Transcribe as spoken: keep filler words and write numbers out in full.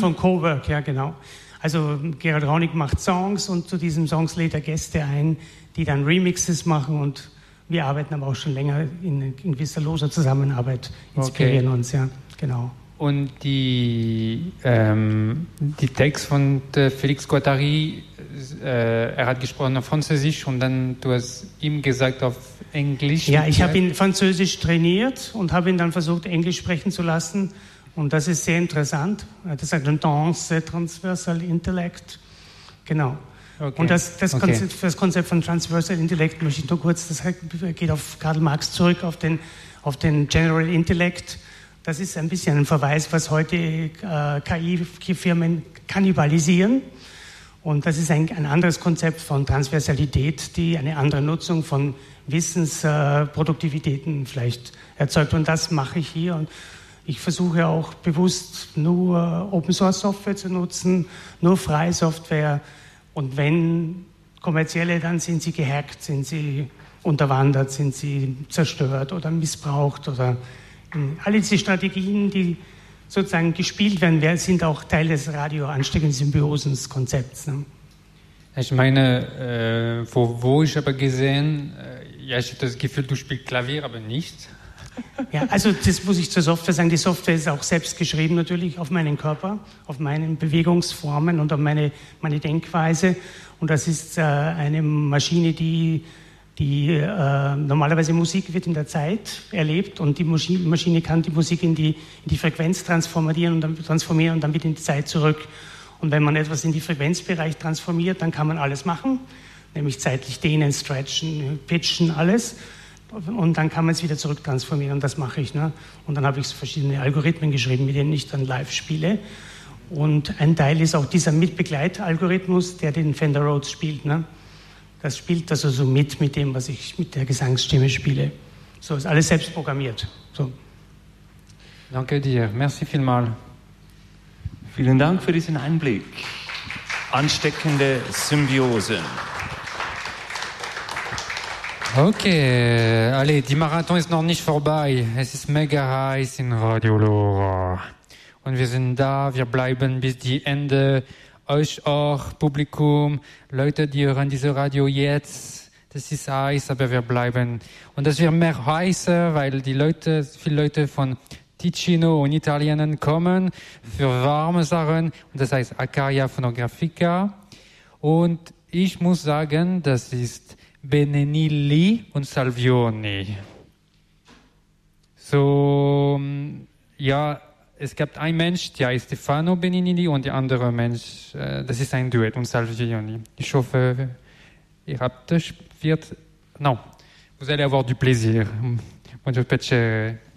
von Cowork, ja genau. Also Gerald Raunig macht Songs und zu diesen Songs lädt er Gäste ein, die dann Remixes machen und wir arbeiten aber auch schon länger in, in gewisser loser Zusammenarbeit, inspirieren okay. uns, ja, genau. Und die, ähm, die Text von Félix Guattari, äh, er hat gesprochen auf Französisch und dann du hast ihm gesagt auf Englisch. Ja, ich habe ihn Französisch trainiert und habe ihn dann versucht, Englisch sprechen zu lassen. Und das ist sehr interessant. Das sagt ein Danse, Transversal Intellect. Genau. Okay. Und das, das, okay. Konzept, das Konzept von Transversal Intellect möchte ich nur kurz, das geht auf Karl Marx zurück, auf den, auf den General Intellect. Das ist ein bisschen ein Verweis, was heute äh, K I-Firmen kannibalisieren. Und das ist ein, ein anderes Konzept von Transversalität, die eine andere Nutzung von Wissensproduktivitäten äh, vielleicht erzeugt. Und das mache ich hier. Und ich versuche auch bewusst nur Open-Source-Software zu nutzen, nur freie Software. Und wenn kommerzielle, dann sind sie gehackt, sind sie unterwandert, sind sie zerstört oder missbraucht. Oder alle diese Strategien, die sozusagen gespielt werden, sind auch Teil des radioansteckenden Symbiosen-Konzepts. Ne? Ich meine, äh, wo, wo ich aber gesehen, äh, ja, ich habe das Gefühl, du spielst Klavier, aber nicht. Ja, also das muss ich zur Software sagen. Die Software ist auch selbst geschrieben natürlich auf meinen Körper, auf meine Bewegungsformen und auf meine, meine Denkweise. Und das ist äh, eine Maschine, die, die äh, normalerweise Musik wird in der Zeit erlebt und die Maschine, Maschine kann die Musik in die, in die Frequenz transformieren und dann transformieren und dann wieder in die Zeit zurück. Und wenn man etwas in die Frequenzbereich transformiert, dann kann man alles machen, nämlich zeitlich dehnen, stretchen, pitchen, alles. Und dann kann man es wieder zurücktransformieren und das mache ich. Ne? Und dann habe ich verschiedene Algorithmen geschrieben, mit denen ich dann live spiele. Und ein Teil ist auch dieser Mitbegleitalgorithmus, der den Fender Rhodes spielt. Ne? Das spielt also so mit, mit dem, was ich mit der Gesangsstimme spiele. So ist alles selbst programmiert. So. Danke dir. Merci vielmals. Vielen Dank für diesen Einblick. Ansteckende Symbiosen. Okay, allez, die Marathon ist noch nicht vorbei. Es ist mega heiß in Radio Lora. Und wir sind da, wir bleiben bis die Ende. Euch auch, Publikum, Leute, die hören diese Radio jetzt. Das ist heiß, aber wir bleiben. Und das wird mehr heißer, weil die Leute, viele Leute von Ticino und Italien kommen für warme Sachen. Und das heißt Acaria Phonografica. Und ich muss sagen, das ist Benenilli und Salvioni. So, ja, es gab einen Mensch, der heißt Stefano Benenilli und der andere Mensch, äh, das ist ein Duett und Salvioni. Ich hoffe, ihr habt das, wird, non, vous allez avoir du plaisir. Buon piacere.